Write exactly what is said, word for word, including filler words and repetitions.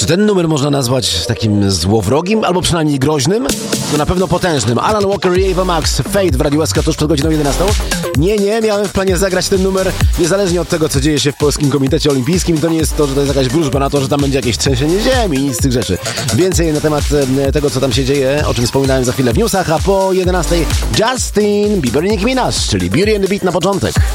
Czy ten numer można nazwać takim złowrogim, albo przynajmniej groźnym? To na pewno potężnym. Alan Walker i Ava Max, Fate w Radiu S K tuż przed godziną jedenastą. Nie, nie, miałem w planie zagrać ten numer niezależnie od tego, co dzieje się w Polskim Komitecie Olimpijskim. To nie jest to, że to jest jakaś wróżba na to, że tam będzie jakieś trzęsienie ziemi i nic z tych rzeczy. Więcej na temat tego, co tam się dzieje, o czym wspominałem za chwilę w newsach, a po jedenastej Justin Bieber i Nicki Minaj, czyli Beauty and the Beat na początek.